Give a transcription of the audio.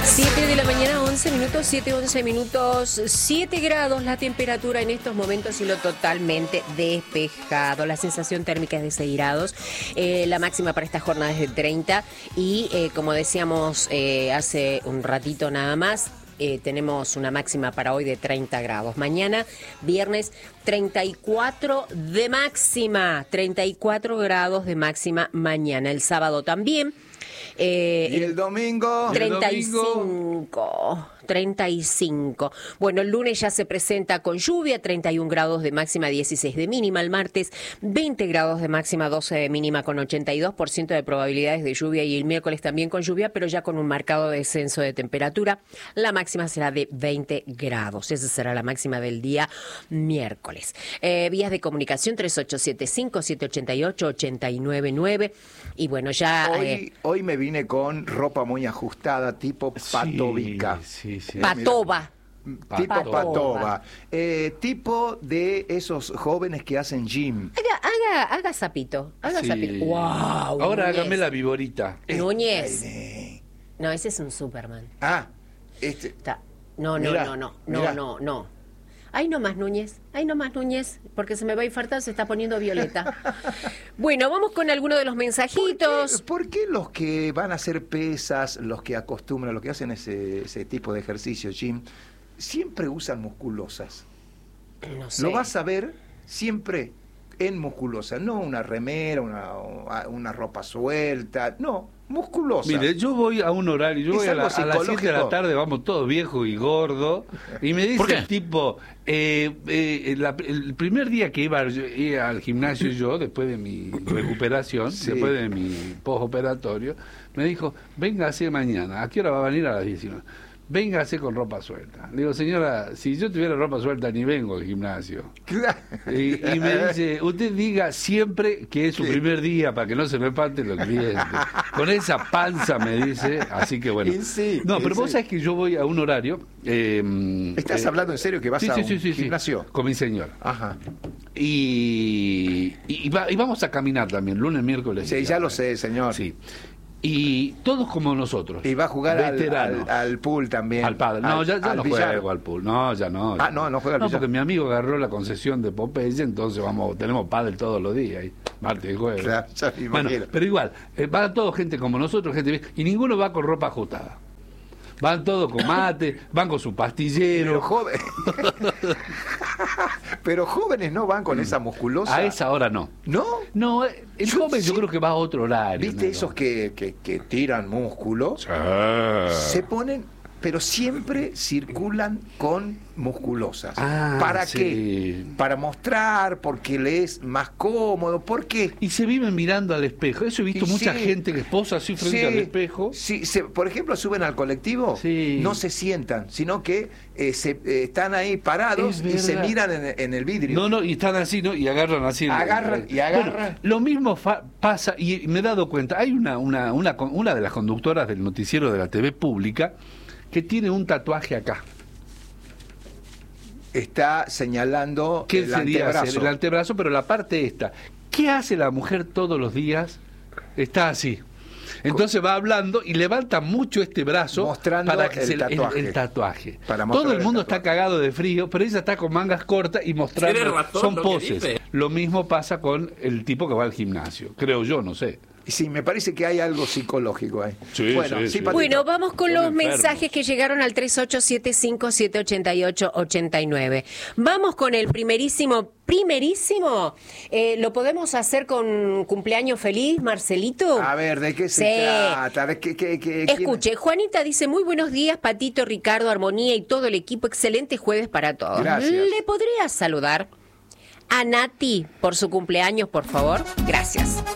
7 de la mañana, 11 minutos, 11 minutos, 7 grados la temperatura en estos momentos, cielo totalmente despejado. La sensación térmica es de 6 grados, la máxima para esta jornada es de 30 y como decíamos hace un ratito nada más, tenemos una máxima para hoy de 30 grados. Mañana, viernes, 34 de máxima, 34 grados de máxima mañana. El sábado también. ¿Y el domingo? 35. Bueno, el lunes ya se presenta con lluvia, 31 grados de máxima, 16 de mínima. El martes, 20 grados de máxima, 12 de mínima, con 82% de probabilidades de lluvia. Y el miércoles también con lluvia, pero ya con un marcado descenso de temperatura. La máxima será de 20 grados. Esa será la máxima del día miércoles. Vías de comunicación 3875-788-899. Y bueno, ya... Hoy me vine con ropa muy ajustada, tipo patovica. Sí. Patoba. Tipo patoba. Tipo de esos jóvenes que hacen gym. Haga sapito. Haga Sí. sapito. ¡Wow! Ahora Núñez. hágame la viborita. Núñez. Ay, No, ese es un Superman. este. No. Mirá. Ahí nomás, Núñez, porque se me va a infartar, se está poniendo violeta. Bueno, vamos con alguno de los mensajitos. ¿Por qué los que van a hacer pesas, los que acostumbran, los que hacen ese tipo de ejercicio, gym, siempre usan musculosas? No sé. Lo vas a ver siempre en musculosa, no una remera, una ropa suelta, no, musculosa. Mire, yo voy a un horario, yo Es voy a algo las 7 de la psicológico. tarde, vamos todos viejos y gordos, y me dice ¿Por qué? el tipo, el primer día que iba al gimnasio yo, después de mi recuperación, Sí. después de mi postoperatorio, me dijo, véngase mañana, ¿a qué hora va a venir? A las 19. Véngase con ropa suelta. Le digo, señora, si yo tuviera ropa suelta ni vengo al gimnasio. Y me dice, usted diga siempre que es su primer día para que no se me falten los clientes. Con esa panza me dice, así que bueno. Y sí, no, y pero vos sí. sabés que yo voy a un horario. ¿Estás hablando en serio que vas a un gimnasio? Con mi señor. Ajá. Y vamos a caminar también, lunes, miércoles. Sí, ya lo sé, señor. Sí. Y todos como nosotros. Y va a jugar al pool también. Al pádel. No, ya no billar. juego al pool. No, ya no. No juega al billar. Porque mi amigo agarró la concesión de Popeye, entonces tenemos pádel todos los días, y martes y jueves. Claro, ya me Bueno, imagino. pero igual, van todos gente como nosotros, gente bien, y ninguno va con ropa ajustada. Van todos con mate, van con su pastillero. Pero jóvenes no van con esa musculosa. A esa hora no. ¿No? No, el joven yo creo que va a otro horario. ¿Viste Nero. esos que tiran músculo? Se ponen, pero siempre circulan con musculosas. ¿Para sí. qué? Para mostrar, porque le es más cómodo. ¿Por qué? Y se viven mirando al espejo. Eso he visto Y mucha sí. gente que posa así frente al espejo. Sí, por ejemplo, suben al colectivo, Sí. no se sientan, sino que están ahí parados Es y se verdad. miran en el vidrio. No, y están así, ¿no? Y agarran así. Agarran. Bueno, lo mismo pasa, y me he dado cuenta, hay una de las conductoras del noticiero de la TV pública que tiene un tatuaje acá. Está señalando ¿Qué el sería antebrazo. hacer? El antebrazo, pero la parte esta. ¿Qué hace la mujer todos los días? Está así. Entonces va hablando y levanta mucho este brazo Mostrando para que el tatuaje. el tatuaje. Para mostrar Todo el el mundo tatuaje. está cagado de frío, pero ella está con mangas cortas y mostrando. Tiene razón Son lo que poses. dice. Lo mismo pasa con el tipo que va al gimnasio. Creo yo, no sé. Sí, me parece que hay algo psicológico ahí. Sí, bueno, sí. Patito. Bueno, vamos con Son los enfermos. mensajes que llegaron al 3875-788-89. Vamos con el primerísimo. ¿Lo podemos hacer con cumpleaños feliz, Marcelito? A ver, ¿de qué se Sí. trata? A ver, ¿quién- Escuche, Juanita dice, muy buenos días, Patito, Ricardo, Armonía y todo el equipo. Excelente jueves para todos. Gracias. ¿Le podría saludar a Nati por su cumpleaños, por favor? Gracias.